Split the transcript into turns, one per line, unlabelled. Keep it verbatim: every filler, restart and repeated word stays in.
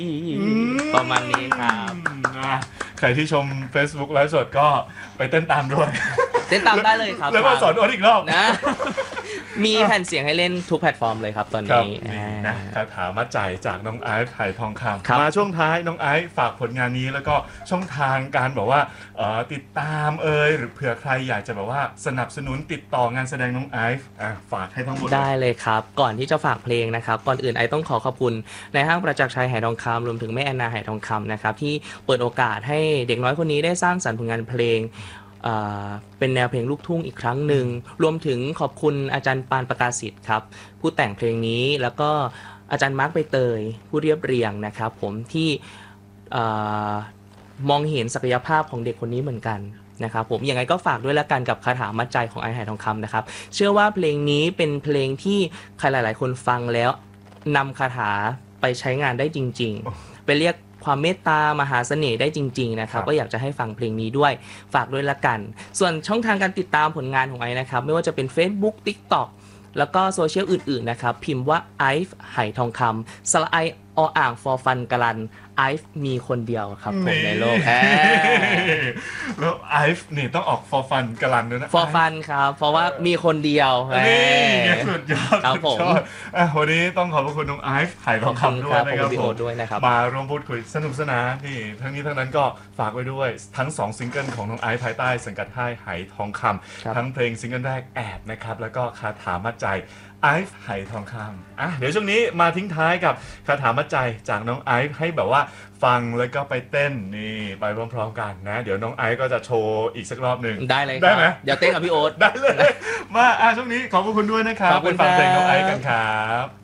ประมาณนี้ครับ
อ่ะใครที่ชม Facebook ไลฟ์สดก็ไปเต้นตามด้วย
เต้นตามได้เลยครับ
แล้วมาสอนโอ๊ตอีกรอบ
นะ มีแผ่นเสียงให้เล่นทุกแพลตฟอร์มเลยครับตอน
ครับ
นี้
นี่นะคาถามัดใจจากน้องไอซ์ไผ่ทองค
ครับ
ำมาช่วงท้ายน้องไอซ์ฝากผลงานนี้แล้วก็ช่องทางการบอกว่าเอ่อติดตามเอ่ยหรือเผื่อใครอยากจะแบบว่าสนับสนุนติดต่องานแสดงน้องไอซ์อ่ะฝากให้ทั้งหมดเลย
ได้เลยครับ ก่อนที่จะฝากเพลงนะครับ ก่อนอื่นไอต้องขอขอบคุณในห้างประจักษ์ชัยไหทองคำรวมถึงแม่แอนนาไหทองคำนะครับที่เปิดโอกาสให้เด็กน้อยคนนี้ได้สร้างสรรค์ผลงานเพลงเอ่อเป็นแนวเพลงลูกทุ่งอีกครั้งหนึ่งรวมถึงขอบคุณอาจารย์ปานประกาศิษฐ์ครับผู้แต่งเพลงนี้แล้วก็อาจารย์มาร์คใบเตยผู้เรียบเรียงนะครับผมที่เอ่อมองเห็นศักยภาพของเด็กคนนี้เหมือนกันนะครับผมยังไงก็ฝากด้วยละกันกับคาถามัดใจของไอซ์ไหทองคำนะครับเชื่อว่าเพลงนี้เป็นเพลงที่ใครหลาย ๆ คนฟังแล้วนำคาถาไปใช้งานได้จริง ๆ ไปเรียกความเมตตามหาเสน่ห์ได้จริง ๆ นะครับ
ครับ
ก็อยากจะให้ฟังเพลงนี้ด้วยฝากด้วยละกัน ส่วนช่องทางการติดตามผลงานของไอซ์นะครับไม่ว่าจะเป็น Facebook TikTok แล้วก็โซเชียลอื่น ๆ นะครับ พิมพ์ว่าไอซ์ไหทองคำสระไอออ่าง for fun กลันไอซ์มีคนเดียวครับผมในโลกแ
แล้วไอซ์นี่ต้องออก for fun กลันด้วยนะ
for fun ครับ เพราะว่ามีคนเดียว
นี่ไงสุดยอด
ครับ
สุด
ผม
ยอดอ่ะวันนี้ต้องขอบพระคุณน้องไอซ์ไผ่ทองคำด้วย
ขอบ
นะ
คุณ
ครับ
พี่
ผ
โอ๊
ม
ตด้วยนะครับ
มาร่วมพูดคุยสนุกสนานนี่ทั้งนี้ทั้งนั้นก็ฝากไว้ด้วยทั้งสองซิงเกิลของน้องไอซ์ภายใต้สังกัดค่ายไหทองค
ครับ
ำทั้งเพลงซิงเกิลแรกแอบนะครับแล้วก็คาถามัดใจไอซ์ไหทองคำอ่ะเดี๋ยวช่วงนี้มาทิ้งท้ายกับคาถามัดใจจากน้องไอซ์ให้แบบว่าฟังแล้วก็ไปเต้นนี่ไปพร้อมๆกันนะเดี๋ยวน้องไอซ์ก็จะโชว์อีกสักรอบหนึ่ง
ได้เลยค
ได้
รับ
ไหม
เดี๋ยวเต้นกับพี่โอ๊ต
ได้เลย มาอ่ะช่วงนี้ขอบคุณด้วยนะครับ
ขอบคุณ
ไปฟังเพลงน้อง
ครับ
ไอซ์กันครับ